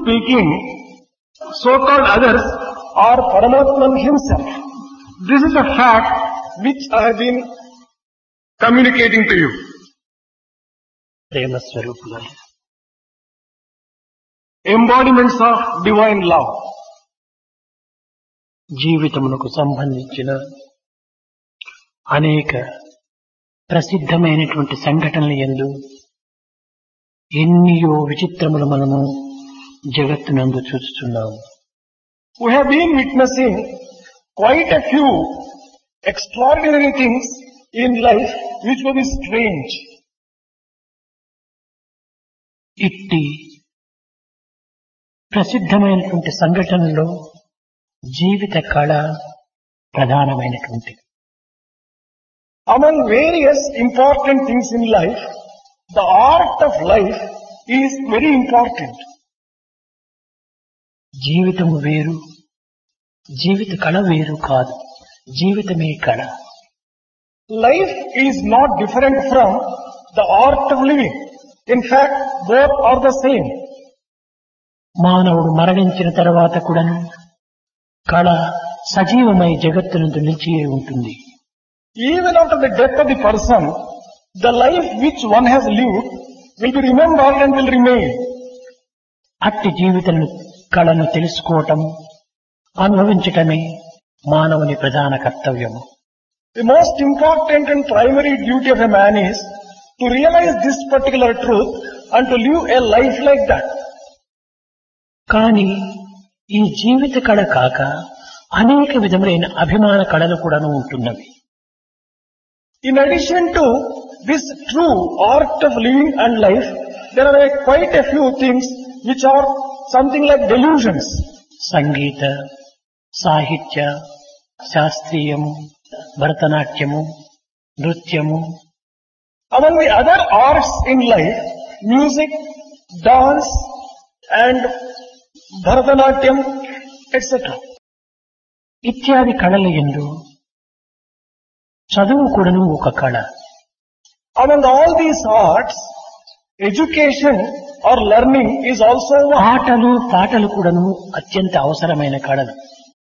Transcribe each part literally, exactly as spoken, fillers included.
speaking, so-called others are Paramatman himself. This is a fact which I have been communicating to you. Prema స్వరూపులు, Embodiments of divine love. జీవితమునకు సంబంధించిన అనేక ప్రసిద్ధమైనటువంటి సంఘటనల యందు ఎన్నియో విచిత్రములు మనము జగత్తునందు చూస్తున్నాము. We have been witnessing quite a few extraordinary things in life which will be strange. ఇట్టి ప్రసిద్ధమైనటువంటి సంఘటనలో జీవిత కళ ప్రధానమైనటువంటి. Among various important things in life, the art of life is very important. జీవితము వేరు, జీవిత కళ వేరు కాదు, జీవితమే కళ. Life is not different from the art of living. In fact, both are the same. మానవుడు మరణించిన తర్వాత కూడా కళ సజీవమై జగత్తునందు నిలిచియే ఉంటుంది. Even after the death of the person, the life which one has lived will be remembered and will remain. అట్టి జీవిత కళను తెలుసుకోవటం, అనుభవించటమే మానవుని ప్రధాన కర్తవ్యము. The most important and primary duty of a man is to realize this particular truth and to live a life like that. కానీ ఈ జీవిత కళ కాక అనేక విధములైన అభిమాన కళలు కూడా ఉంటున్నవి. In addition to this true art of living and life, there are a quite a few things which are something like delusions. సంగీత, సాహిత్య, శాస్త్రీయము, భరతనాట్యము, నృత్యము. Among the other arts in life, music, dance and Bharatanatyam, et cetera. ఇత్యాది కళల యందు చదువు కూడాను ఒక కళ. Among all these arts, education or learning is also one. ఆటలు పాటలు కూడాను అత్యంత అవసరమైన కళలు.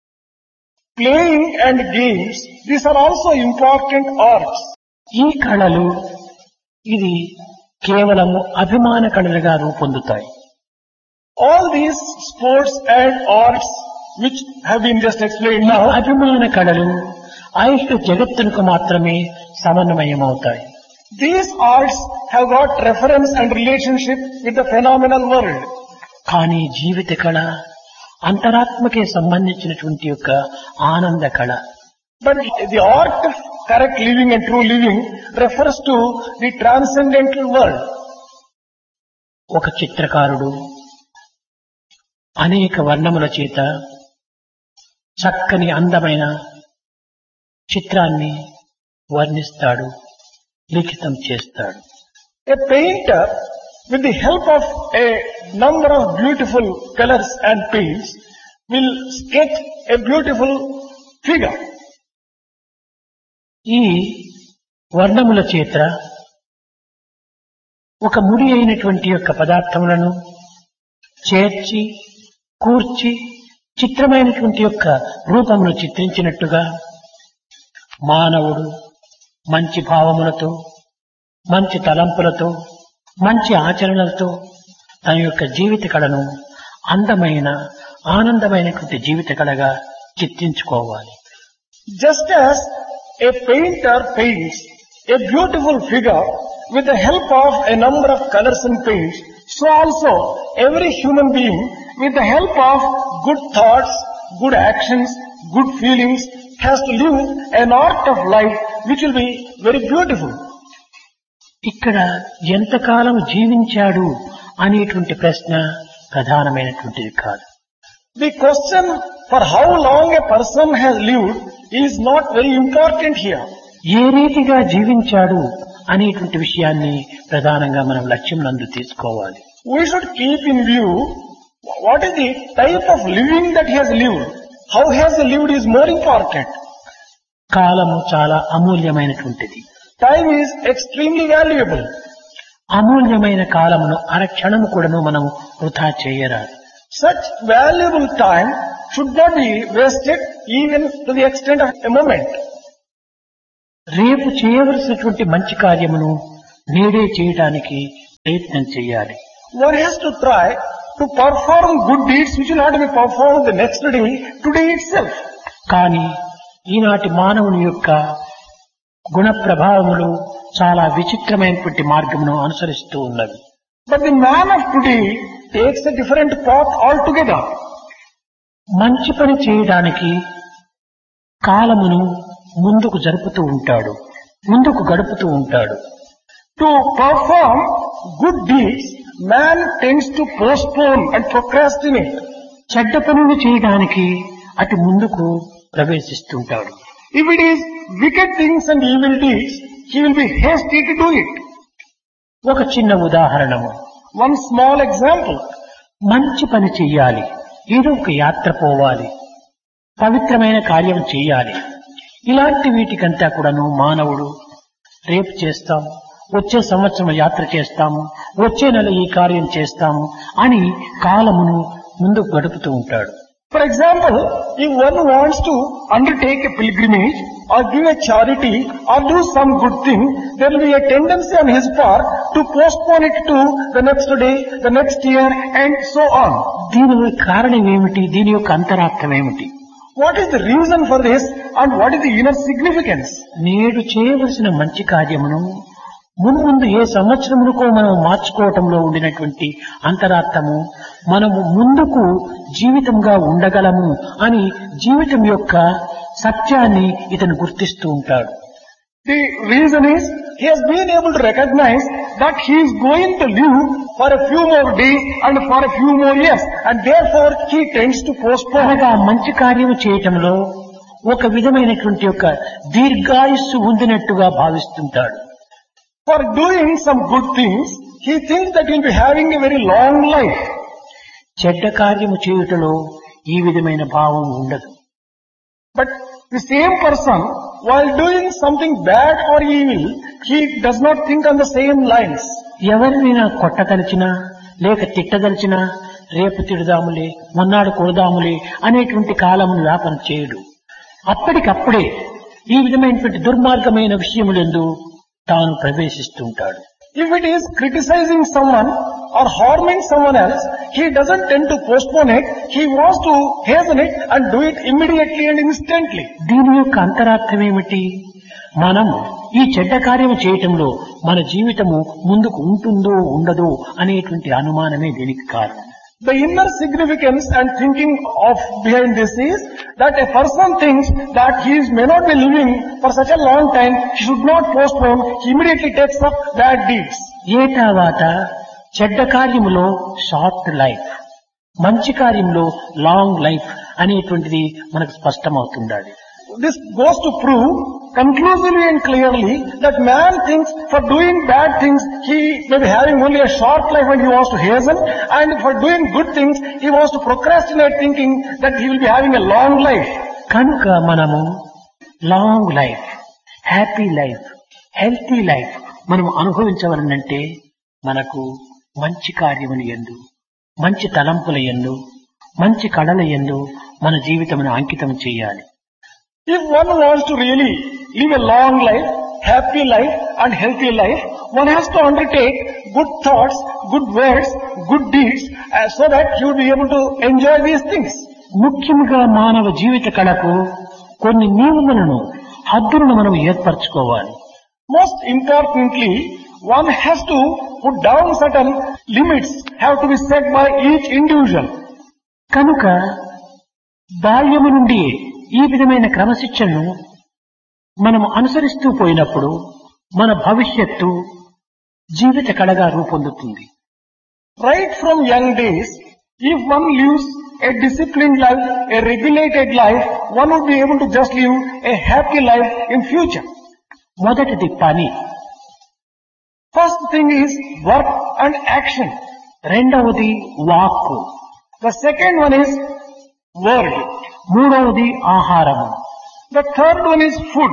Playing and games, these are also important arts. ఈ కళలు ఇది కేవలము అభిమాన కళలుగా రూపొందుతాయి. All these sports and arts which have been just explained now, అభిమాన కళలు ఐహిక జగత్తునకు మాత్రమే సమన్వయమవుతాయి. these arts have got reference and relationship with the phenomenal world. కానీ జీవిత కళ అంతరాత్మకే సంబంధించినటువంటి యొక్క ఆనంద కళ. But the art of correct living and true living refers to the transcendental world. ఒక చిత్రకారుడు అనేక వర్ణముల చేత చక్కని అందమైన చిత్రాన్ని వర్ణిస్తాడు, లిఖితం చేస్తాడు. A painter, with the help of a number of beautiful colors and paints, will sketch a beautiful figure. ఈ వర్ణముల చేత ఒక ముడి అయినటువంటి యొక్క పదార్థములను చేర్చి కూర్చి చిత్రమైనటువంటి యొక్క రూపమును చిత్రించినట్టుగా మానవుడు మంచి భావములతో, మంచి తలంపులతో, మంచి ఆచరణలతో తన యొక్క జీవిత కళను అందమైన ఆనందమైనటువంటి జీవిత కళగా చిత్రించుకోవాలి. Just as a painter paints a beautiful figure with the help of a number of colors and paints, so also every human being, with the help of good thoughts, good actions, good feelings, has to live an art of life which will be very beautiful. ఇక్కడ ఎంతకాలం జీవించాడు అనేటువంటి ప్రశ్న ప్రధానమైనటువంటిది కాదు. The question for how long a person has lived is not very important here. ఏ రీతిగా జీవించాడు అనేటువంటి విషయాన్ని ప్రధానంగా మనం లక్ష్యం నందు తీసుకోవాలి. We should keep in view what is the type of living that he has lived. How he has lived is more important. కాలము చాలా అమూల్యమైనటువంటిది. Time is extremely valuable. అమూల్యమైన కాలమును అరక్షణము కూడాను మనం వృధా చేయరాదు. Such valuable time should not be wasted even to the extent of a moment. రేపు చేయవలసినటువంటి మంచి కార్యమును నేడే చేయడానికి ప్రయత్నం చేయాలి. One has to try to perform good deeds which will have to be performed the next day, today itself. కానీ ఈనాటి మానవుని యొక్క గుణ ప్రభావములు చాలా విచిత్రమైనటువంటి మార్గమును అనుసరిస్తూ ఉన్నవి. But the man of today takes a different path altogether. మంచి పని చేయడానికి కాలమును ముందుకు జరుపుతూ ఉంటాడు, ముందుకు గడుపుతూ ఉంటాడు. To perform good deeds, man tends to postpone and procrastinate. చెడ్డ పనులు చేయడానికి అటు ముందుకు ప్రవేశిస్తుంటాడు. If it is wicked things and evil deeds, he will be hasty to do it. ఒక చిన్న ఉదాహరణము, One small example. మంచి పని చెయ్యాలి, ఏదో ఒక యాత్ర పోవాలి, పవిత్రమైన కార్యం చెయ్యాలి. ఇలాంటి వీటికంతా కూడాను మానవుడు రేపు చేస్తాం, వచ్చే సంవత్సరం యాత్ర చేస్తాము, వచ్చే నెల ఈ కార్యం చేస్తాము అని కాలమును ముందుకు గడుపుతూ ఉంటాడు. For example, if one wants to undertake a pilgrimage or give a charity or do some good thing, there will be a tendency on his part to postpone it to the next day, the next year and so on. దీని కారణం ఏమిటి? దీని యొక్క అంతరార్థం ఏమిటి? What is the reason for this and what is the inner significance? నేడు చేయవలసిన మంచి కార్యమును మున్ముందు ఏ సంవత్సరమునకో మనం మార్చుకోవటంలో ఉండినటువంటి అంతరార్థము, మనము ముందుకు జీవితంగా ఉండగలము అని జీవితం యొక్క సత్యాన్ని ఇతను గుర్తిస్తూ ఉంటాడు. The reason is he has been able to recognize that he is going to live for a few more days and for a few more years, and therefore he tends to postpone. అనగా మంచి కార్యము చేయటంలో ఒక విధమైనటువంటి యొక్క దీర్ఘాయుస్సు ఉందినట్టుగా భావిస్తుంటాడు. For doing some good things, he thinks that he will be having a very long life. చెడ్డ కార్యము చేయుటలో ఈ విధమైన భావం ఉండదు. But the same person, while doing something bad or evil, he does not think on the same lines. ఎవరినైనా కొట్టదలిచినా లేక తిట్టదలిచినా రేపు తిడదాములే, మొన్నాడు కొడదాములే అనేటువంటి కాలమును వ్యాపన చేయడు. అప్పటికప్పుడే ఈ విధమైనటువంటి దుర్మార్గమైన విషయములందు తాను ప్రవేశిస్తుంటాడు. If it is criticizing someone or harming someone else, he doesn't tend to postpone it. He wants to hasten it and do it immediately and instantly. దీని యొక్క అంతరార్థం ఏమిటి? మనం ఈ చెడ్డ కార్యము చేయటంలో మన జీవితము ముందుకు ఉంటుందో ఉండదో అనేటువంటి అనుమానమే దీనికి కారణం. The inner significance and thinking of behind this is that a person thinks that he is, may not be living for such a long time, he should not postpone, he immediately takes up bad deeds. ఏ తర్వాత చెడ్డ కార్యములో short life, మంచి కార్యంలో long life అనేటువంటిది మనకు స్పష్టమవుతుండాలి. This goes to prove conclusively and clearly that man thinks for doing bad things he may be having only a short life and he wants to hasten, and for doing good things he wants to procrastinate thinking that he will be having a long life. కనుక మనము long life, happy life, healthy life మనం అనుభవించవలనంటే మనకు మంచి కార్యముల యందు, మంచి తలంపుల యందు, మంచి కళల యందు మన జీవితమును అంకితం చేయాలి. If one wants to really live a long life, happy life and healthy life, one has to undertake good thoughts, good words, good deeds uh, so that he will be able to enjoy these things. ముఖ్యంగా మానవ జీవిత కళకు కొన్ని నియమములను, హద్దులను మనం ఏర్పరచుకోవాలి. Most importantly, one has to put down certain limits have to be set by each individual. కనుక బాల్యము నుండి ఈ విధమైన క్రమశిక్షణను మనం అనుసరిస్తూ పోయినప్పుడు మన భవిష్యత్తు జీవిత కళగా రూపొందుతుంది. Right from young days, if one lives a disciplined life, a regulated life, one would be able to just live a happy life in future. మొదటిది పని, First thing is work and action. రెండవది వాక్కు, The second one is word. మూడవది ఆహారము, The third one is food.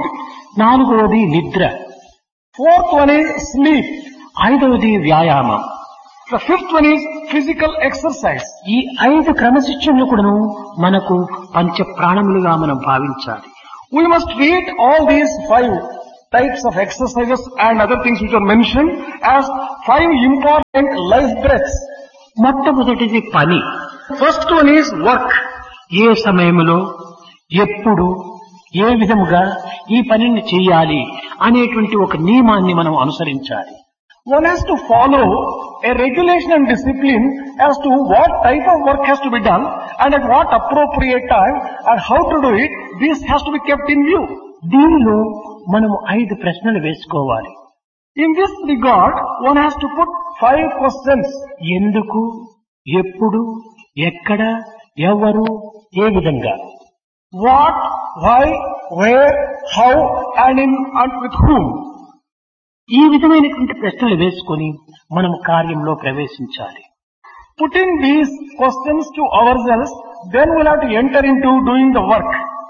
నాలుగవది నిద్ర, Fourth one is sleep. ఐదవది వ్యాయామం. The fifth one is physical exercise. ఈ ఐదు క్రమశిక్షణలు కూడాను మనకు పంచ ప్రాణములుగా మనం భావించాలి. We must treat all these five types of exercises and other things which are mentioned as five important life breaths. మొట్టమొదటిది పని. First one is work. ఏ సమయంలో ఎప్పుడు ఏ విధముగా ఈ పనిని చేయాలి అనేటువంటి ఒక నియమాన్ని మనం అనుసరించాలి. One has to follow a regulation and discipline as to what type of work has to be done and at what appropriate time and how to do it. This has to be kept in view. దీనిలో మనము ఐదు ప్రశ్నలు వేసుకోవాలి. In this regard, one has to put five questions. ఎందుకు, ఎప్పుడు, ఎక్కడ, ఎవరు, ఏ విధంగా. What, why, where, how and in and with whom. ఈ విధమైనటువంటి ప్రశ్నలు వేసుకొని మనము కార్యంలో ప్రవేశించాలి. Putting these questions to ourselves, then we'll have to enter into doing the work.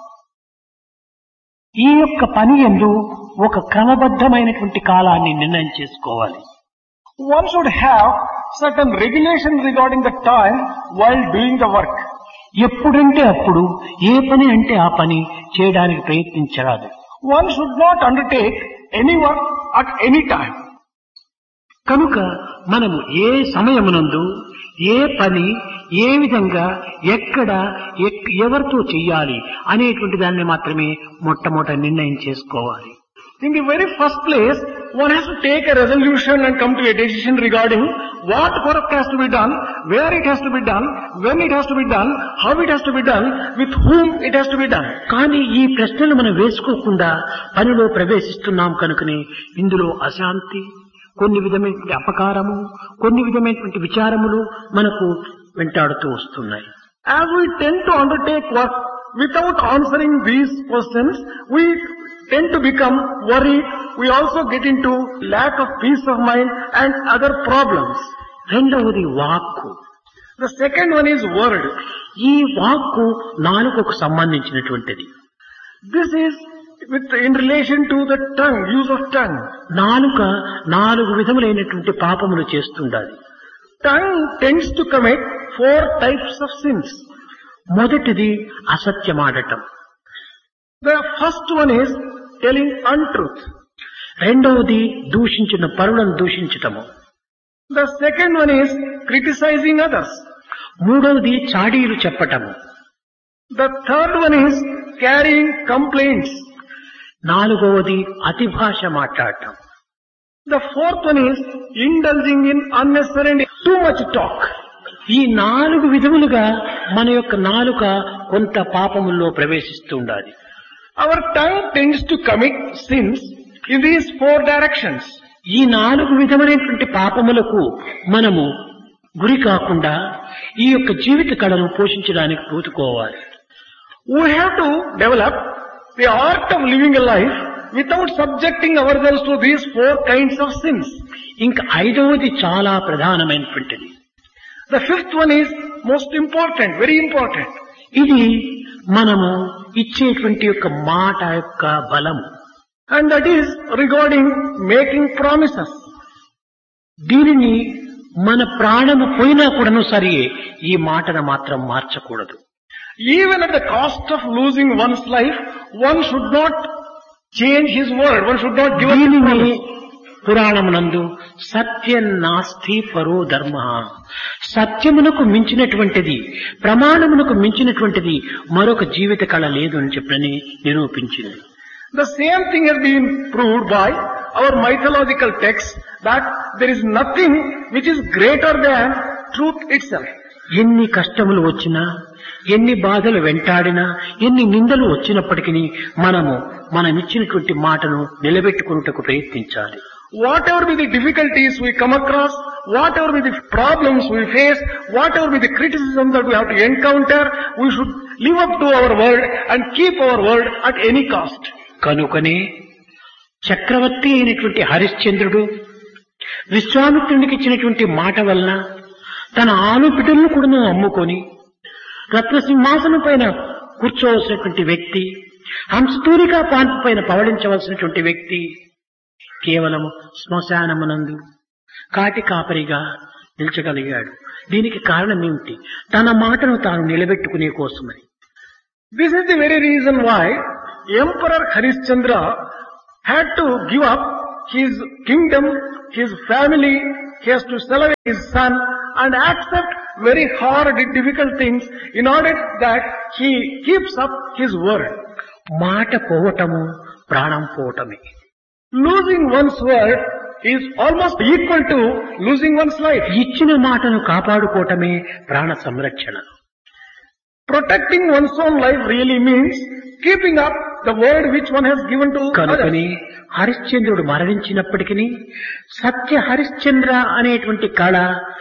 ఈ యొక్క పని యందు ఒక క్రమబద్ధమైనటువంటి కాలాన్ని నిర్ణయం చేసుకోవాలి. One should have certain regulations regarding the time while doing the work. ఎప్పుడంటే అప్పుడు ఏ పని అంటే ఆ పని చేయడానికి ప్రయత్నించరాదు. One should not undertake any work at any time. కనుక మనము ఏ సమయమునందు ఏ పని ఏ విధంగా ఎక్కడ ఎక్- ఎవరితో చెయ్యాలి అనేటువంటి దాన్ని మాత్రమే మొట్టమొదట నిర్ణయం చేసుకోవాలి. In the very first place, one has to take a resolution and come to a decision regarding what work has to be done, where it has to be done, when it has to be done, how it has to be done, with whom it has to be done. కానీ ఈ ప్రశ్నలు మనం వేసుకోకుండా పనిలో ప్రవేశిస్తున్నాం కనుకనే ఇందులో అశాంతి, కొన్ని విధమైనటువంటి అపకారము, కొన్ని విధమైనటువంటి విచారములు మనకు వెంటాడుతూ వస్తున్నాయి. As we tend to undertake work without answering these questions, we tend to become worried. We also get into lack of peace of mind and other problems. రెండవది వాక్కు. The second one is word. ఈ వాక్కు నాలుకకు సంబంధించినటువంటిది. This is with in relation to the tongue, use of tongue. నాలుక నాలుగు విధములైనటువంటి పాపములు చేస్తుండాలి. Tongue tends to commit four types of sins. మొదటిది అసత్యమాడటం, The first one is telling untruth. రెండవది దూషించిన పరులను దూషించటము, The second one is criticizing others. మూడవది చాడీలు చెప్పటము, The third one is carrying complaints. నాలుగవది అతి భాష మాట్లాడటం. The fourth one is indulging in unnecessary and too much talk. ఈ నాలుగు విధములుగా మన యొక్క నాలుక కొంత పాపముల్లో ప్రవేశిస్తూ ఉండాలి. Our tongue tends to commit sins in these four directions. ఈ నాలుగు విధమైనటువంటి పాపములకు మనము గురి కాకుండా ఈ యొక్క జీవిత కళను పోషించడానికి పూనుకోవాలి. We have to develop the art of living a life without subjecting ourselves to these four kinds of sins. ఇంకా ఐదవది చాలా ప్రధానమైనటువంటిది. The fifth one is most important, very important. ఇది మనము ఇచ్చేటువంటి యొక్క మాట యొక్క బలము. And that is regarding making promises. దీనిని మన ప్రాణము పోయినా కూడాను సరే ఈ మాటను మాత్రం మార్చకూడదు. Even at the cost of losing one's life, one should not change his word. One should not give up his దీనిని promise. పురాణమునందు సత్యం నాస్తి పరో ధర్మ, సత్యమునకు మించినటువంటిది, ప్రమాణమునకు మించినటువంటిది మరొక జీవిత కళ లేదు అని చెప్పని నిరూపించింది. The same thing has been proved by our mythological texts that there is nothing which is greater than truth itself. ఎన్ని కష్టములు వచ్చినా, ఎన్ని బాధలు వెంటాడినా, ఎన్ని నిందలు వచ్చినప్పటికీ మనము మనం ఇచ్చినటువంటి మాటను నిలబెట్టుకున్నటకు ప్రయత్నించాలి. Whatever be the difficulties we come across, whatever be the problems we face, whatever be the criticism that we have to encounter, we should live up to our word and keep our word at any cost. కనుకనే చక్రవర్తి అయినటువంటి హరిశ్చంద్రుడు విశ్వామిత్రునికి ఇచ్చినటువంటి మాట వలన తన ఆలు బిడ్డలను కూడా అమ్ముకొని రత్నసింహాసనం పైన కూర్చోవలసినటువంటి వ్యక్తి, హంసతూరికా పాన్పు పైన పవళించవలసినటువంటి వ్యక్తి కేవలం శ్మశానమునందు కాటి కాపరిగా నిల్చగలిగాడు. దీనికి కారణం ఏమిటి? తన మాటను తాను నిలబెట్టుకునే కోసమని. This is the very reason why Emperor Harishchandra had to give up his kingdom, his family, he has to sell away his son and accept very hard, difficult things in order that he keeps up his word. మాట పోవటము ప్రాణం పోవటమే. Losing one's word is almost equal to losing one's life. ఇచ్చిన మాటను కాపాడుకోవటమే ప్రాణ సంరక్షణ. Protecting one's own life really means keeping up the word which one has given to కనుకని others. హరిశ్చంద్రుడు మరణించినప్పటికీ సత్య హరిశ్చంద్ర అనేటువంటి కళ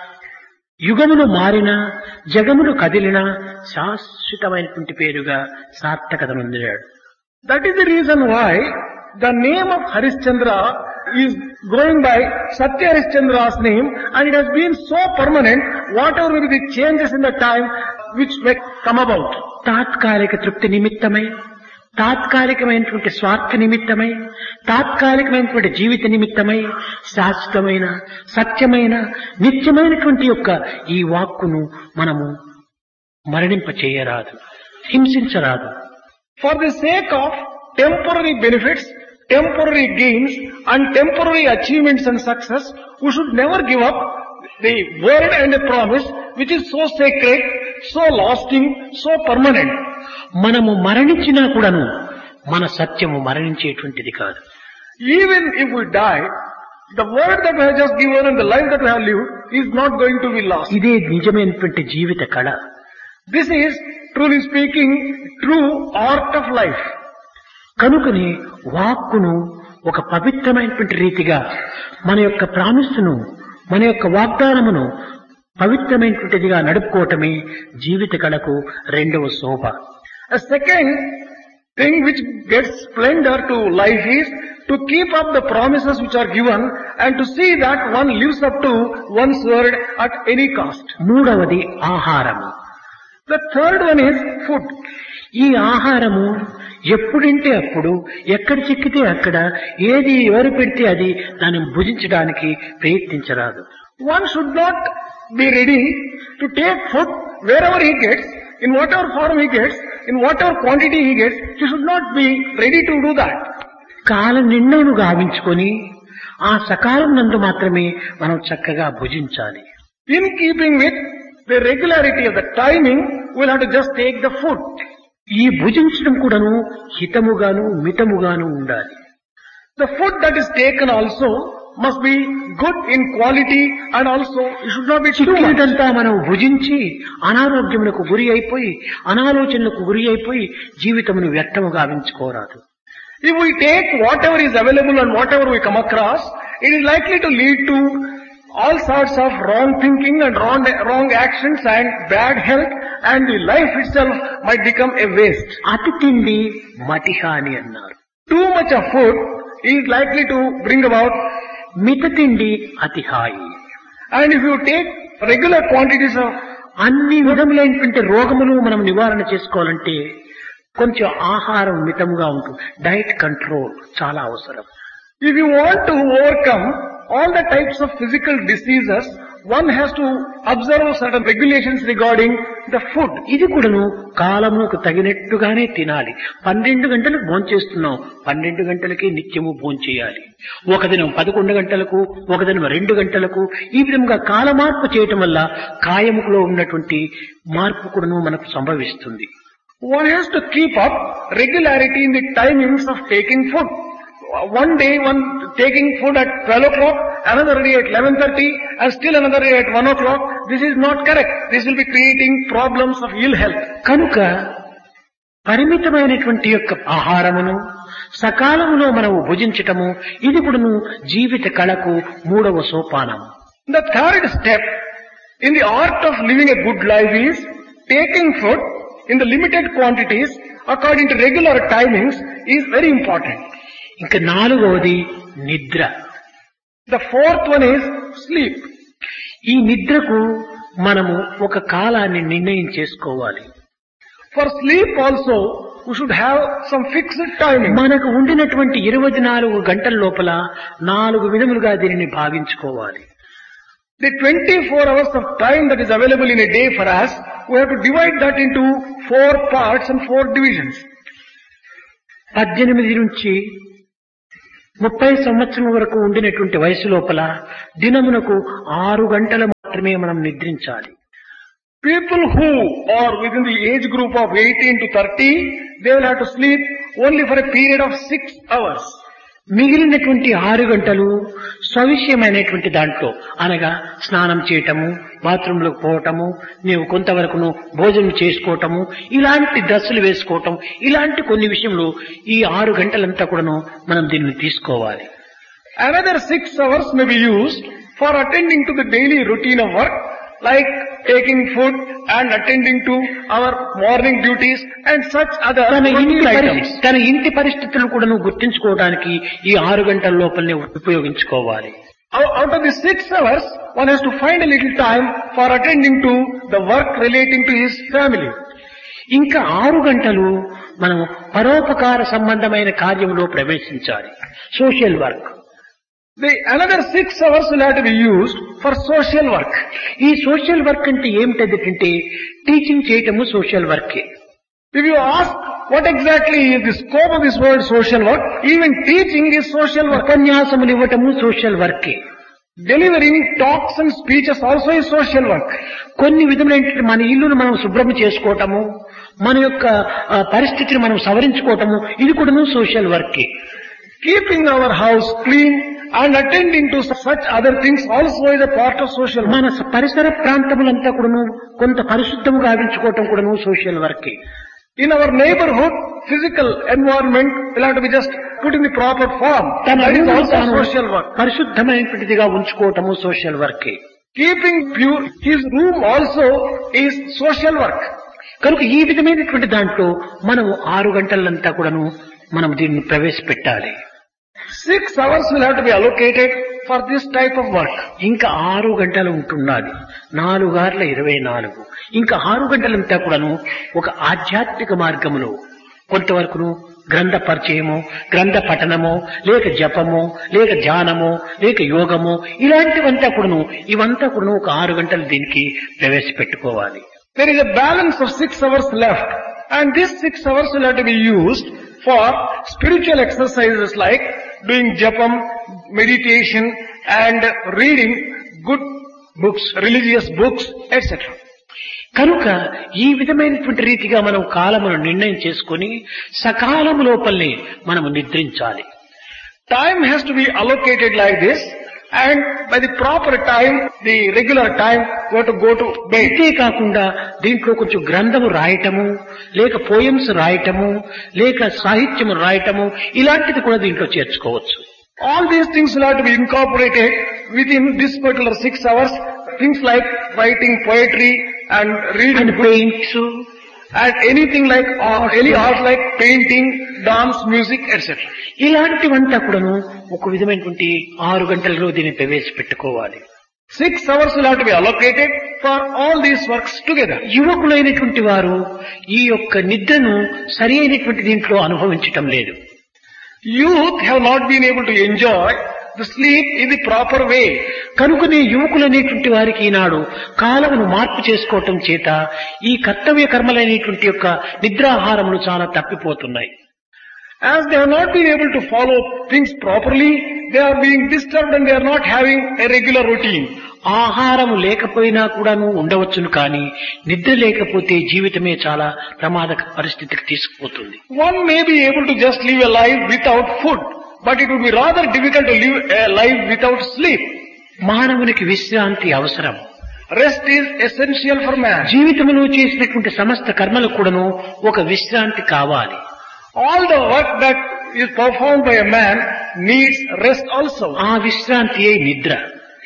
యుగములు మారినా జగములు కదిలినా శాశ్వతమైనటువంటి పేరుగా సార్థకత నొందాడు. That is the reason why the name of Harishchandra is going by Satya Harishchandra's name, and it has been so permanent, whatever will be the changes in the time which may come about. తాత్కాలిక తృప్తి నిమిత్తమై, తాత్కాలికమైనటువంటి స్వార్థ నిమిత్తమై, తాత్కాలికమైనటువంటి జీవిత నిమిత్తమై శాశ్వతమైన సత్యమైన నిత్యమైనటువంటి యొక్క ఈ వాక్కును మనము మరణింప చేయరాదు, హింసించరాదు. For the sake of temporary benefits, temporary gains and temporary achievements and success, we should never give up the word and the promise which is so sacred, so lasting, so permanent. మనము మరణించినా కూడాను మన సత్యము మరణించేటువంటిది కాదు. Even if we die, the word that we have just given and the life that we have lived is not going to be lost. ఇదే నిజమైనటువంటి జీవిత కళ. This is, truly speaking, true art of life. కనుకని వాక్కును ఒక పవిత్రమైనటువంటి రీతిగా మన యొక్క ప్రామిస్సును, మన యొక్క వాగ్దానమును పవిత్రమైనటువంటిదిగా నడుపుకోవటమే జీవిత కళకు రెండవ శోభ. A second thing which gets splendor to life is to keep up the promises which are given and to see that one lives up to one's word at any cost. మూడవది ఆహారము. The third one is food. ఈ ఆహారము ఎప్పుడంటే అప్పుడు, ఎక్కడ చిక్కితే అక్కడ, ఏది ఎవరు పెడితే అది దాన్ని భుజించడానికి ప్రయత్నించరాదు. One should not be ready to take food wherever he gets, in whatever form he gets, in whatever quantity he gets. He should not be ready to do that. కాల నిర్ణయం గావించుకొని ఆ సకాలం నందు మాత్రమే మనం చక్కగా భుజించాలి. In keeping with the regularity of the timing, we'll have to just take the food. ఈ భుజించడం కూడాను హితముగాను మితముగాను ఉండాలి. The food that is taken also must be good in quality and also it should not be too much. చిక్కినదంతా మనం భుజించి అనారోగ్యములకు గురి అయిపోయి, అనాలోచనలకు గురి అయిపోయి జీవితమును వ్యర్థము గావించుకోరాదు. If we take whatever is available and whatever we come across, it is likely to lead to all sorts of wrong thinking and wrong, wrong actions and bad health, and the life itself might become a waste. అతి తిండి మతిహాని అన్నారు. Too much of food is likely to bring about, మిత తిండి అతి హాయి. and if you take regular quantities of, అన్ని విధములైనటువంటి రోగములు మనం నివారణ చేసుకోవాలంటే కొంచెం ఆహారం మితముగా ఉంటుంది. డైట్ కంట్రోల్ చాలా అవసరం. if you want to overcome all the types of physical diseases, one has to observe certain regulations regarding the food. ఇది కూడాను కాలమునకు తగినట్టుగానే తినాలి. పన్నెండు గంటలకు భోంచేస్తున్నాం, పన్నెండు గంటలకి నిత్యము భోంచేయాలి. ఒక దినం పదకొండు గంటలకు, ఒక దినం రెండు గంటలకు, ఈ విధంగా కాల మార్పు చేయటం వల్ల కాయములో ఉన్నటువంటి మార్పు కూడాను మనకు సంభవిస్తుంది. One has to keep up regularity in the timings of taking food. One day one taking food at twelve o'clock, another day at eleven thirty, and still another day at one o'clock. This is not correct. This will be creating problems of ill health. కనుక పరిమితమైనటువంటి యొక్క ఆహారమును సకాలములో మనము భుజించటము ఇది కూడాను జీవిత కళకు మూడవ సోపానం. The third step in the art of living a good life is taking food in the limited quantities according to regular timings is very important. ఇంకా నాలుగవది నిద్ర. The fourth one is sleep. ఈ నిద్రకు మనము ఒక కాలాన్ని నిర్ణయం చేసుకోవాలి. For sleep also, we should have some fixed timing. మనకు ఉండినటువంటి ఇరవై నాలుగు గంటల లోపల నాలుగు విధములుగా దీనిని భావించుకోవాలి. The twenty-four hours of time that is available in a day for us, we have to divide that into four parts and four divisions. పద్దెనిమిది నుంచి ముప్పై సంవత్సరం వరకు ఉండినటువంటి వయసు లోపల దినమునకు ఆరు గంటలు మాత్రమే మనం నిద్రించాలి. People who are within the age group of eighteen to thirty, they will have to sleep only for a period of six hours. మిగిలినటువంటి ఆరు గంటలు స్వవిషయమైనటువంటి దాంట్లో అనగా స్నానం చేయటము, బాత్రూంలోకి పోవటము, నీవు కొంతవరకును భోజనం చేసుకోవటము, ఇలాంటి డ్రెస్సులు వేసుకోవటం, ఇలాంటి కొన్ని విషయంలో ఈ ఆరు గంటలంతా కూడాను మనం దీన్ని తీసుకోవాలి. Another six hours may be used for attending to the daily routine of work, like taking food and attending to our morning duties and such other తన ఇంటి routine items. పరిస్థితి తన ఇంటి పరిస్థితులను కూడాను గుర్తించుకోవడానికి ఈ ఆరు గంటల లోపలనే ఉపయోగించుకోవాలి. Out out of the six hours, one has to find a little time for attending to the work relating to his family. ఇంకా ఆరు గంటలు మనం పరోపకార సంబంధమైన కార్యంలో ప్రవేశించాలి, social work. The another six hours will have to be used for social work. ఈ social work అంటే ఏమిటంటే టీచింగ్ చేయటము సోషల్ వర్కే. If you ask what exactly is the scope of this word social work, even teaching is social work. ఉపన్యాసములు ఇవ్వటము social వర్కే. Delivering talks and speeches also is social work. కొన్ని విధములైన మన ఇల్లును మనం శుభ్రం చేసుకోవటము, మన యొక్క ఆ, పరిస్థితిని మనం సవరించుకోవటము, ఇది కూడాను సోషల్ వర్కే. Keeping our house clean and attending to such other things also is a part of social work. మన పరిసర ప్రాంతములంతా కూడాను కొంత పరిశుద్ధముగా గావించుకోవటం కూడాను సోషల్ వర్కే. In our neighborhood, physical environment will have to be just put in the proper form. తన That is ఇల్లును also తాను social work. పరిశుద్ధమైనటువంటిదిగా ఉంచుకోవటము social వర్కే. Keeping pure his room also is social work. కనుక ఈ విధమైనటువంటి దాంట్లో మనం ఆరు గంటలంతా కూడాను మనం దీన్ని ప్రవేశపెట్టాలి. Six hours will have to be allocated for this type of work. ఇంకా ఆరు గంటలు ఉంటున్నది, నాలుగు ఆరుల ఇరవై నాలుగు. ఇంకా ఆరు గంటలంతా కూడాను ఒక ఆధ్యాత్మిక మార్గములో కొంతవరకును గ్రంథ పరిచయము, గ్రంథ పఠనము, లేక జపము, లేక ధ్యానము, లేక యోగము, ఇలాంటివంతా కూడాను ఇవంతా కూడాను ఒక ఆరు గంటలు దీనికి ప్రవేశపెట్టుకోవాలి. There is a balance of six hours left, and these six hours will have to be used for spiritual exercises like doing japam, meditation, and reading good books, religious books, et cetera. కనుక ఈ విధమైనటువంటి రీతిగా మనం కాలమును నిర్ణయం చేసుకొని సకాలము లోపలనే మనము నిద్రించాలి. Time has to be allocated like this, and by the proper time, the regular time, you have to go to bed. ఇంతే కాకుండా దీంట్లో కొంచెం గ్రంథము రాయటము, లేక పోయమ్స్ రాయటము, లేక సాహిత్యము రాయటము, ఇలాంటిది కూడా దీంట్లో చేర్చుకోవచ్చు. All these things will have to be incorporated within this particular six hours. Things like writing poetry and reading and books, paints, and anything like art, any art like painting, dance, music, et cetera. ఇలాంటివంతా కూడాను ఒక విధమైనటువంటి ఆరు గంటలలో దీన్ని ప్రవేశపెట్టుకోవాలి. Six hours will have to be allocated for all these works together. యువకులైనటువంటి వారు ఈ యొక్క నిద్రను సరి అయినటువంటి దీంట్లో అనుభవించటం లేదు. Youth have not been able to enjoy the sleep in the proper way. కనుకనే యువకులనేటువంటి వారికి ఈనాడు కాలమును మార్పు చేసుకోవటం చేత ఈ కర్తవ్య కర్మలైనటువంటి యొక్క నిద్రాహారములు చాలా తప్పిపోతున్నాయి. As they have not been able to follow things properly, they are being disturbed and they are not having a regular routine. ఆహారము లేకపోయినా కూడాను ఉండవచ్చును, కానీ నిద్ర లేకపోతే జీవితమే చాలా ప్రమాద పరిస్థితికి తీసుకుపోతుంది. One may be able to just live a life without food, but it would be rather difficult to live a life without sleep. మానవునికి విశ్రాంతి అవసరం. Rest is essential for man. జీవితంలో చేసినటువంటి సమస్త కర్మలకు కూడాను ఒక విశ్రాంతి కావాలి. All the work that is performed by a man needs rest also. ఆ విశ్రాంతియే నిద్ర.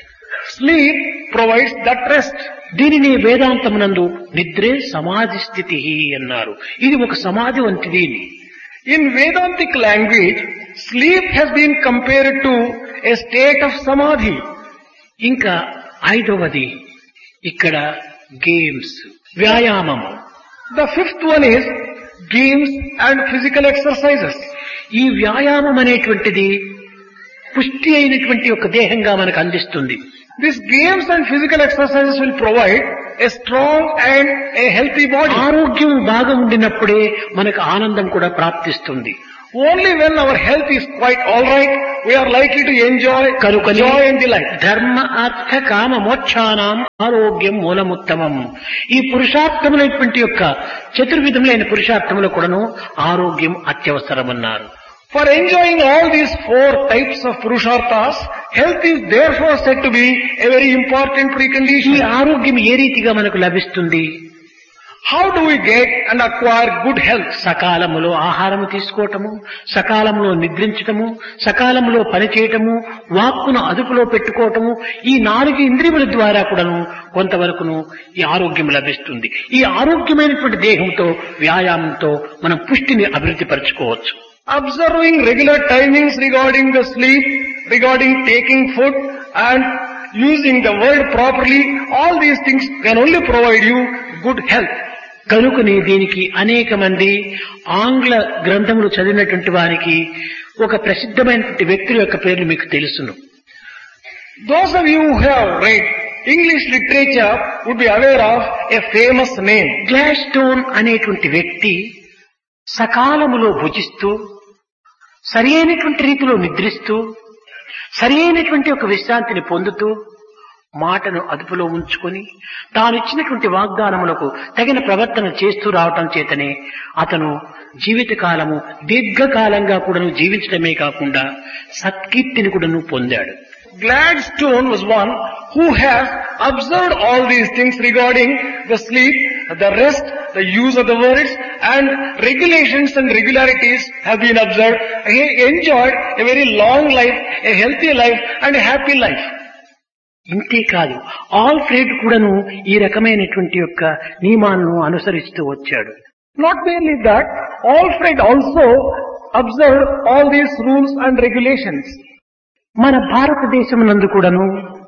Sleep provides that rest. దీనిని వేదాంతమునందు నిద్రే సమాధి స్థితి అన్నారు. ఇది ఒక సమాధి వంటిది. In Vedantic language, sleep has been compared to a state of samadhi. ఇంకా ఐదవది ఇక్కడ games, వ్యాయామము. The fifth one is games and physical exercises. ఈ వ్యాయామం అనేటువంటిది పుష్టి అయినటువంటి ఒక దేహంగా మనకు అందిస్తుంది. These games and physical exercises will provide a strong and a healthy body. ఆరోగ్యం బాగా ఉండినప్పుడే మనకు ఆనందం కూడా ప్రాప్తిస్తుంది. Only when our health is quite alright, we are likely to enjoy కనుకనే joy and delight. ధర్మ అర్థ కామ మోక్షానాం ఆరోగ్యం మూలముత్తమం. ఈ పురుషార్థములైనటువంటి యొక్క చతుర్విధములైన పురుషార్థములు కూడాను ఆరోగ్యం అత్యవసరమన్నారు. For enjoying all these four types of purusharthas, health is therefore said to be a very important ఈ precondition. ఆరోగ్యం ఏ రీతిగా మనకు లభిస్తుంది? How do we get and acquire good health? సకాలములో ఆహారము తీసుకోవటము, సకాలంలో నిద్రించటము, సకాలంలో పనిచేయటము, వాక్కును అదుపులో పెట్టుకోవటము, ఈ నాలుగు ఇంద్రియముల ద్వారా కూడాను కొంతవరకును ఈ ఆరోగ్యం లభిస్తుంది. ఈ ఆరోగ్యమైనటువంటి దేహంతో వ్యాయామంతో మనం పుష్టిని అభివృద్ధి పరచుకోవచ్చు. Observing regular timings regarding the sleep, regarding taking food and using the word properly, all these things can only provide you good health. కనుకనే దీనికి అనేక మంది ఆంగ్ల గ్రంథములు చదివినటువంటి వారికి ఒక ప్రసిద్ధమైనటువంటి వ్యక్తుల యొక్క పేర్లు మీకు తెలుసును. Those of you who have read English literature would be aware of a famous name. Gladstone అనేటువంటి వ్యక్తి సకాలములో భుజిస్తూ, సరి అయినటువంటి రీతిలో నిద్రిస్తూ, సరి అయినటువంటి ఒక విశ్రాంతిని పొందుతూ, మాటను అదుపులో ఉంచుకొని తాను ఇచ్చినటువంటి వాగ్దానములకు తగిన ప్రవర్తన చేస్తూ రావటం చేతనే అతను జీవితకాలము దీర్ఘకాలంగా కూడాను జీవించడమే కాకుండా సత్కీర్తిని కూడాను పొందాడు. Gladstone was one who has observed all these things regarding the sleep, the rest, the use of the words, and regulations and regularities have been observed. He enjoyed a very long life, a healthy life, and a happy life. ఇంతే కాదు, Alfred కూడాను ఈ రకమైనటువంటి యొక్క నియమాలను అనుసరిస్తూ వచ్చాడు. Not merely that, Alfred also observed all these rules and regulations. మన భారతదేశం నందు కూడాను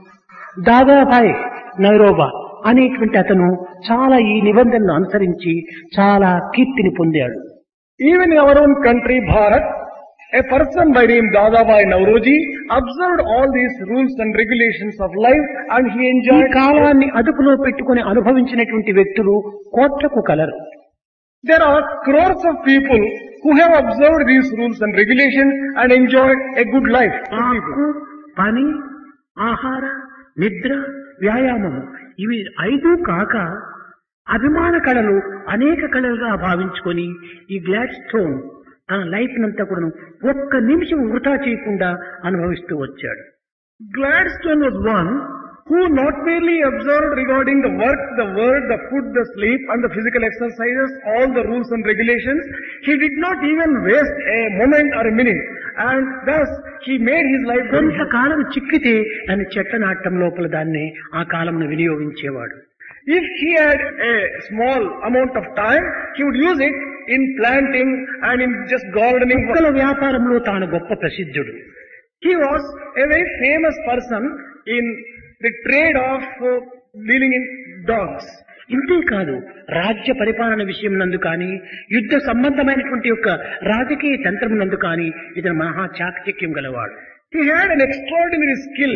దాదాభాయ్ నైరోబా అనేటువంటి అతను చాలా ఈ నిబంధనలు అనుసరించి చాలా కీర్తిని పొందాడు. Even in our own country, Bharat, a person by name Dadabhai Nauroji observed all these rules and regulations of life and he ఈ enjoyed. కాలాన్ని అదుపులో పెట్టుకుని అనుభవించినటువంటి వ్యక్తులు కోట్లకు colour. There are crores of people who have observed these rules and regulations and enjoyed a good life. ఆకు, పని, ఆహార, నిద్ర, వ్యాయామము ఇవి ఐదు కాక అభిమాన కళలు అనేక కళలుగా భావించుకొని ఈ గ్లాడ్స్టోన్ తన లైఫ్ నంతా కూడా ఒక్క నిమిషం వృధా చేయకుండా అనుభవిస్తూ వచ్చాడు. Gladstone was one who not merely observed regarding the work, the word, the food, the sleep and the physical exercises, all the rules and regulations. He did not even waste a moment or a minute. And thus he made his life very happy. కొంతకాలం చిక్కితే దాన్ని చెట్ల నాటం లోపల దాన్ని ఆ కాలంను వినియోగించేవాడు. If he had a small amount of time, he would use it in planting and in just gardening. మొక్కల వ్యాపారంలో తాను గొప్ప ప్రసిద్ధుడు. He was a very famous person in the trade of uh, dealing in dogs. ఇంతే కాదు, రాజ్య పరిపాలన విషయం నందు కానీ యుద్ధ సంబంధమైనటువంటి యొక్క రాజకీయ తంత్రం నందు కానీ ఇతను మహా చాకచక్యం గలవాడు. He had an extraordinary skill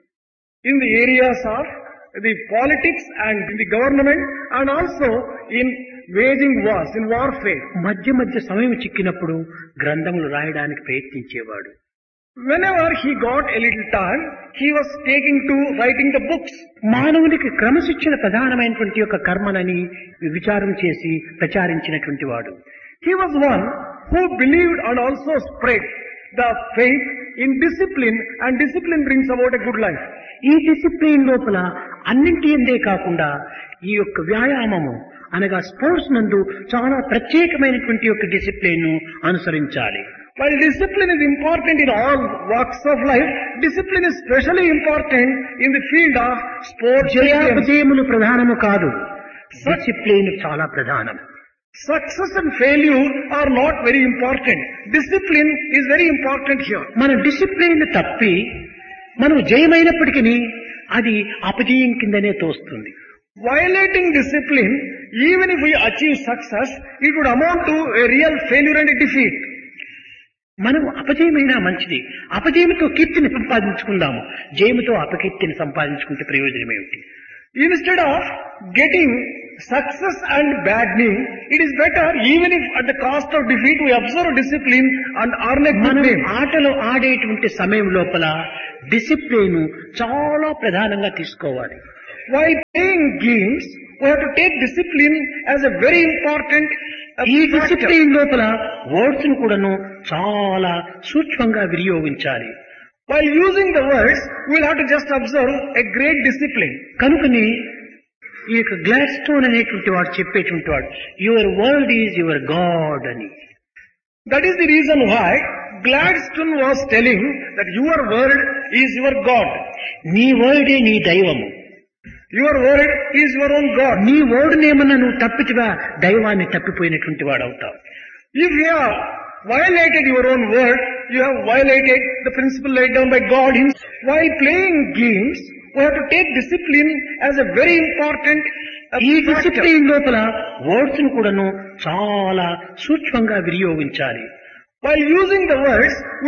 in the areas of the politics and in the government and also in waging wars, in warfare. మధ్య మధ్య సమయం చిక్కినప్పుడు గ్రంథములు రాయడానికి ప్రయత్నించేవాడు. Whenever he got a little time, he was taking to writing the books. మానవునికి క్రమశిక్షణ ప్రధానమైనటువంటి యొక్క కర్మనని విచారం చేసి ప్రచారించినటువంటి వాడు. He was one who believed and also spread the faith in discipline, and discipline brings about a good life. ఈ discipline లోపల అన్నింటి ఎందే కాకుండా ఈ యొక్క వ్యాయామము అనగా స్పోర్ట్స్ నందు చాలా ప్రత్యేకమైనటువంటి యొక్క డిసిప్లిన్ ను అనుసరించాలి. While discipline is important in all walks of life, discipline is specially important in the field of sports. జయాపజయములు ప్రధానము కాదు, డిసిప్లిన్ చాలా ప్రధానం. Success and failure are not very important. Discipline is very important here. మన discipline తప్పి మనం జయమైనప్పటికీ అది అపజయం కిందనే తోస్తుంది. Violating discipline, even if we achieve success, it would amount to a real failure and a defeat. మనం అపజయమైనా మంచిది. అపజయంతో కీర్తిని సంపాదించుకుందాము. జయముతో అపకీర్తిని సంపాదించుకుంటే ప్రయోజనం ఏమిటి? Instead of getting success and bad name, it is better even if at the cost of defeat we observe discipline and earn a good మనం name. ఆటలు ఆడేటువంటి సమయం లోపల డిసిప్లిన్ చాలా ప్రధానంగా తీసుకోవాలి. While playing games, we have to take discipline as a very important uh, ఈ factor. Discipline లోపల words ను కూడాను చాలా సూక్ష్మంగా వినియోగించాలి. While using the words, we will have to just observe a great discipline. కనుకని ఈ యొక్క గ్లాడ్ స్టోన్ అనేటువంటి వాడు చెప్పేటువంటి వాడు your world is your God అని. That is the reason why Gladstone was telling that your word is your God. నీ వర్డే నీ దైవము. Your word is your own God. నీ వర్డ్నేమన్నా నువ్వు తప్పితివా దైవాన్ని తప్పిపోయినటువంటి వాడు అవుతావు. If you have violated your own word, you have violated the principle laid down by God himself. While playing games, we have to take discipline as a very important uh, ఈ factor. Discipline లోపల words ను కూడాను చాలా సూక్ష్మంగా వినియోగించాలి. While using the words,